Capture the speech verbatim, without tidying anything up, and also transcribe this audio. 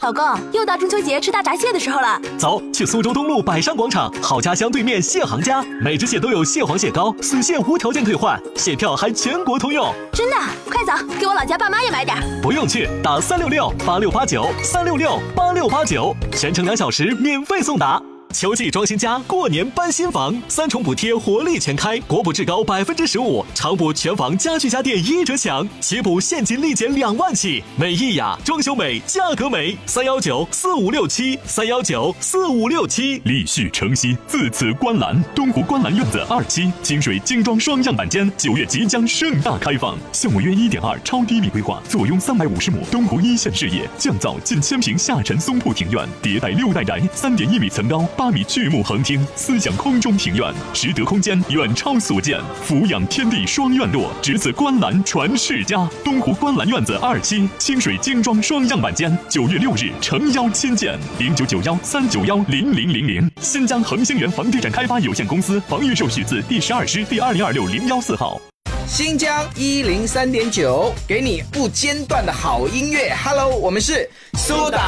老公，又到中秋节吃大闸蟹的时候了， 走，去苏州东路百商广场好家乡对面蟹行家，每只蟹都有蟹黄蟹膏，死蟹无条件退换，蟹票还全国通用。 真的？快走，给我老家爸妈也买点。 不用去，打三六六八六八九三六六八六八九，全程两小时免费送达。秋季装新家，过年搬新房，三重补贴活力全开，国补至高百分之十五，常补全房家具家电一折享，起补现金立减两万起。美意雅，装修美，价格美，三幺九四五六七三幺九四五六七。 立旭城西，自此观澜，东湖观澜院子二期清水精装双样板间，九月即将盛大开放，项目约一点二超低密规划，坐拥三百五十亩东湖一线事业，降噪近千平下沉松铺庭院，迭代六代宅，三点一米层高。八米巨木横厅，思想空中庭院，实得空间远超所见，俯仰天地双院落，值此观澜传世家。东湖观澜院子二期清水精装双样板间，九月六日诚邀亲见，零九九幺三九幺零零零零。新疆恒星源房地产开发有限公司房预售许字第十二师第二零二六零幺四号。 新疆一零三点九，给你不间断的好音乐。Hello， 我们是苏打。